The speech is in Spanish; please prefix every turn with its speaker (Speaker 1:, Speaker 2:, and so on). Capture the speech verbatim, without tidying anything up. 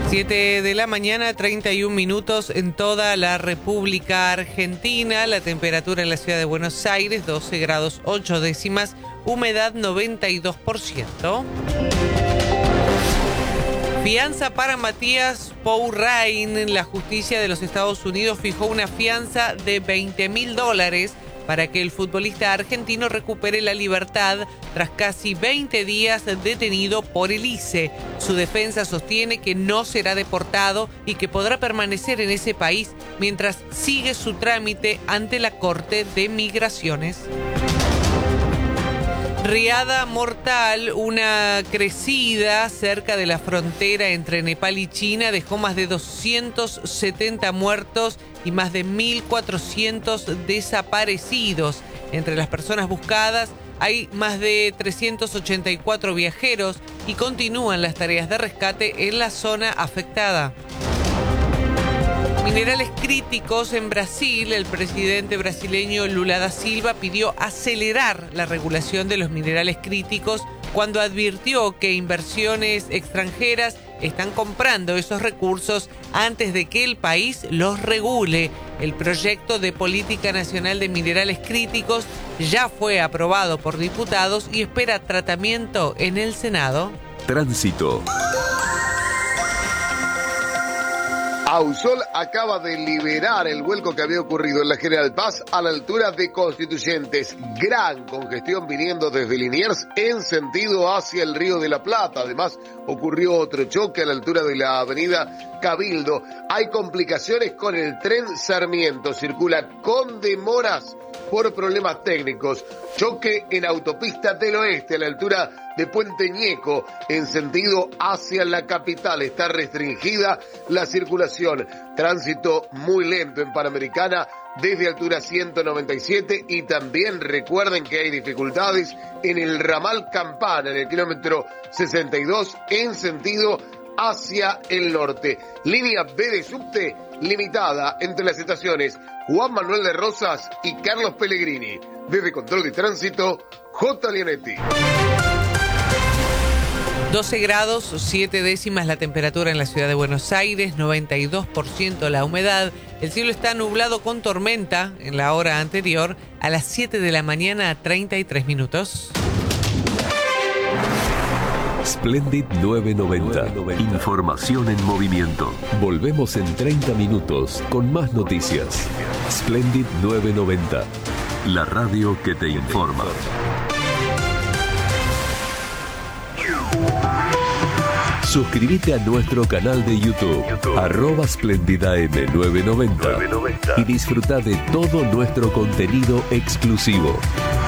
Speaker 1: siete de la mañana, treinta y un minutos en toda la República Argentina. La temperatura en la ciudad de Buenos Aires, doce grados ocho décimas, humedad noventa y dos por ciento. Fianza para Matías Pourrain. La justicia de los Estados Unidos fijó una fianza de veinte mil dólares para que el futbolista argentino recupere la libertad tras casi veinte días detenido por el I C E. Su defensa sostiene que no será deportado y que podrá permanecer en ese país mientras sigue su trámite ante la Corte de Migraciones. Riada mortal. Una crecida cerca de la frontera entre Nepal y China dejó más de doscientos setenta muertos y más de mil cuatrocientos desaparecidos. Entre las personas buscadas hay más de trescientos ochenta y cuatro viajeros y continúan las tareas de rescate en la zona afectada. Minerales críticos en Brasil. El presidente brasileño Lula da Silva pidió acelerar la regulación de los minerales críticos cuando advirtió que inversiones extranjeras están comprando esos recursos antes de que el país los regule. El proyecto de Política Nacional de Minerales Críticos ya fue aprobado por diputados y espera tratamiento en el Senado.
Speaker 2: Tránsito.
Speaker 3: Ausol acaba de liberar el vuelco que había ocurrido en la General Paz a la altura de Constituyentes. Gran congestión viniendo desde Liniers en sentido hacia el Río de la Plata. Además, ocurrió otro choque a la altura de la avenida Cabildo. Hay complicaciones con el tren Sarmiento. Circula con demoras por problemas técnicos. Choque en autopista del oeste a la altura de Puente Ñeco en sentido hacia la capital. Está restringida la circulación. Tránsito muy lento en Panamericana desde altura ciento noventa y siete y también recuerden que hay dificultades en el ramal Campana en el kilómetro sesenta y dos en sentido hacia el norte. Línea B de subte limitada entre las estaciones Juan Manuel de Rosas y Carlos Pellegrini. Desde Control de Tránsito, J. Leonetti.
Speaker 1: doce grados, siete décimas la temperatura en la ciudad de Buenos Aires, noventa y dos por ciento la humedad. El cielo está nublado con tormenta en la hora anterior, a las siete de la mañana, treinta y tres minutos.
Speaker 2: Splendid nueve noventa. Información en movimiento. Volvemos en treinta minutos con más noticias. Splendid nueve noventa. La radio que te informa. Suscríbete a nuestro canal de YouTube, YouTube. arroba Splendida M nueve noventa y disfruta de todo nuestro contenido exclusivo.